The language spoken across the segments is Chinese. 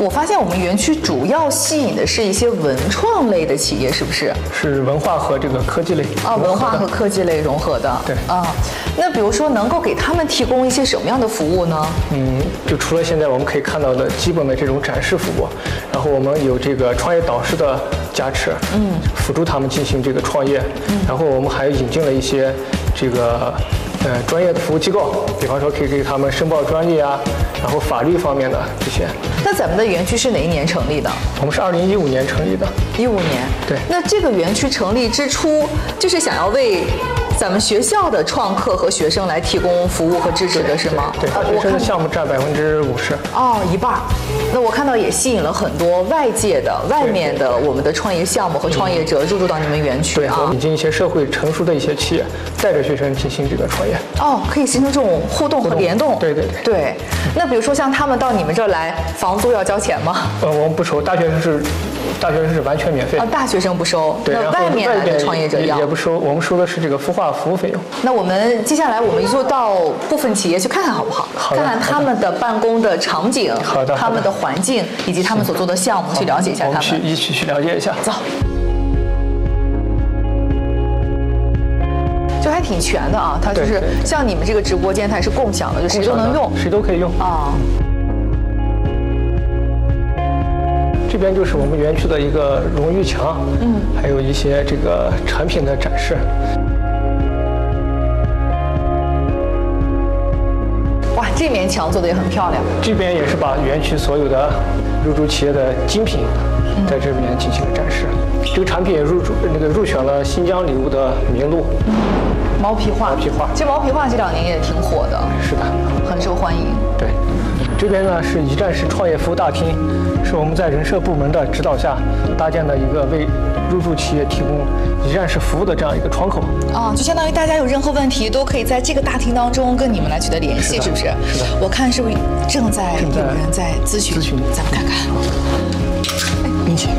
我发现我们园区主要吸引的是一些文创类的企业，是不是？ 是文化和这个科技类啊，文化和科技类融合的。 对啊，那比如说能够给他们提供一些什么样的服务呢？ 就除了现在我们可以看到的基本的这种展示服务，然后我们有这个创业导师的加持，辅助他们进行这个创业，然后我们还引进了一些这个专业的服务机构，比方说可以给他们申报专利啊，然后法律方面的这些。 那咱们的园区是哪一年成立的？ 我们是2015年成立的。 15年。 对。 那这个园区成立之初，就是想要为咱们学校的创客和学生来提供服务和支持的是吗？ 对，学生的项目占50%。 哦，一半。那我看到也吸引了很多外界的、外面的我们的创业项目和创业者入驻到你们园区啊。 对，引进一些社会成熟的一些企业，带着学生进行这个创业。 哦，可以形成这种互动和联动。 对。 那比如说像他们到你们这儿来，房租要交钱吗？ 我们不收，大学生是完全免费。 啊，大学生不收。 对， 那外面来的创业者要也不收，我们收的是这个孵化服务费用。 那我们接下来我们就到部分企业去看看好不好？ 好的。 看看他们的办公的场景， 好的， 他们的环境以及他们所做的项目，去了解一下他们。 我们一起去了解一下。 走。就还挺全的啊，它就是像你们这个直播间，它也是共享的，就谁都能用， 谁都可以用啊。 这边就是我们园区的一个荣誉墙，还有一些这个产品的展示。 哇，这面墙做的也很漂亮。 这边也是把园区所有的入驻企业的精品，在这边进行了展示。这个产品也入选了新疆礼物的名录。 毛皮画，这毛皮画这2年也挺火的。 是的， 很受欢迎。 对，这边呢是一站式创业服务大厅，是我们在人社部门的指导下搭建的一个为入驻企业提供一站式服务的这样一个窗口。 啊，就相当于大家有任何问题都可以在这个大厅当中跟你们来取得联系，是不是？ 是的。 我看是不是正在有人在咨询？咱们看看。 您请。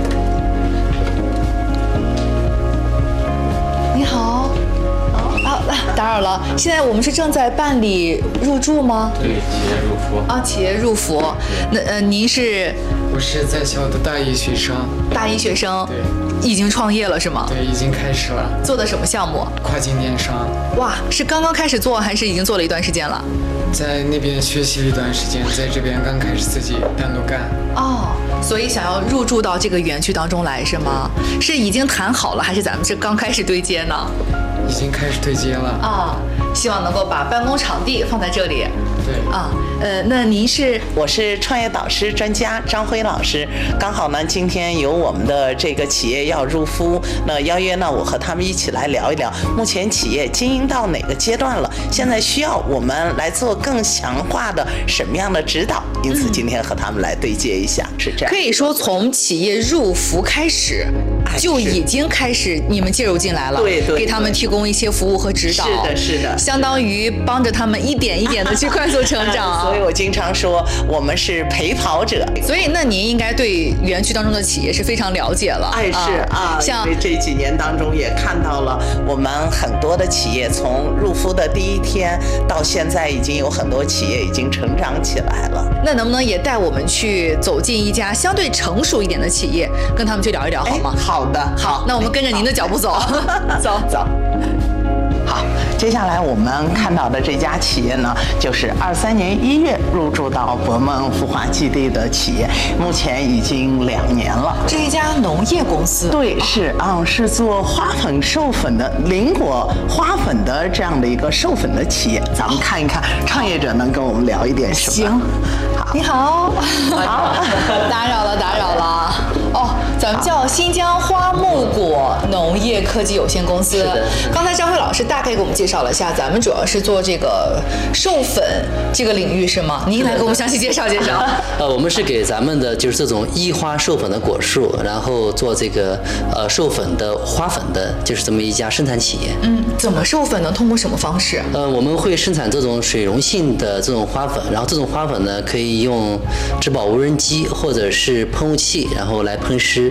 你好。打扰了，现在我们是正在办理入驻吗？ 对，企业入服。 啊，企业入服。那您是？ 我是在校的大一学生。 大一学生。 对。 已经创业了是吗？ 对，已经开始了。 做的什么项目？ 跨境电商。 哇，是刚刚开始做还是已经做了一段时间了？ 在那边学习了一段时间，在这边刚开始自己单独干。 哦，所以想要入驻到这个园区当中来是吗？是已经谈好了，还是咱们是刚开始对接呢？ 已经开始对接了啊，希望能够把办公场地放在这里。 对啊，那您是？ 我是创业导师专家张辉老师，刚好呢，今天有我们的这个企业要入孵，那邀约呢，我和他们一起来聊一聊，目前企业经营到哪个阶段了？现在需要我们来做更强化的什么样的指导？因此今天和他们来对接一下，是这样。 可以说从企业入孵开始。就已经开始你们介入进来了， 对， 给他们提供一些服务和指导， 是的， 相当于帮着他们一点一点的去快速成长。 所以我经常说我们是陪跑者。 所以那您应该对园区当中的企业是非常了解了。 像这几年当中也看到了我们很多的企业从入孵的第一天到现在，已经有很多企业已经成长起来了。 那能不能也带我们去走进一家相对成熟一点的企业，跟他们去聊一聊好吗？ 好， 那我们跟着您的脚步走，走。 好，接下来我们看到的这家企业呢，就是23年1月入驻到博梦孵化基地的企业，目前已经2年了。 这是一家农业公司。 对，是做花粉授粉的灵果花粉的这样的一个授粉的企业。咱们看一看创业者能跟我们聊一点什么。 行，你好，打扰了。哦，咱们叫新疆花木果农业科技有限公司。刚才张辉老师大概给我们介绍了一下，咱们主要是做这个授粉这个领域是吗？您来给我们详细介绍介绍。 我们是给咱们的就是这种异花授粉的果树，然后做这个授粉的花粉的，就是这么一家生产企业。 怎么授粉呢？通过什么方式？ 我们会生产这种水溶性的这种花粉，然后这种花粉呢可以用质保无人机或者是喷雾器，然后来喷湿。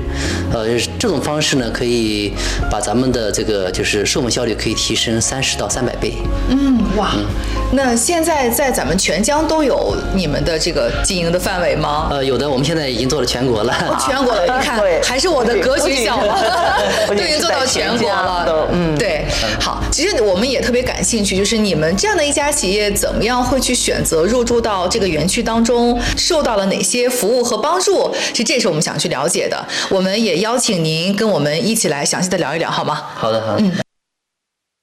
这种方式呢，可以把咱们的这个就是授粉效率可以提升30到300倍。 哇，那现在在咱们全疆都有你们的这个经营的范围吗？ 有的，我们现在已经做了全国了。 全国了，你看还是我的格局小了，都已经做到全国了。对，好，其实我们也特别感兴趣，就是你们这样的一家企业，怎么样会去选择入驻到这个园区当中，受到了哪些服务和帮助？这是我们想去了解的。我们也邀请您跟我们一起来详细的聊一聊，好吗？ 好的，好的。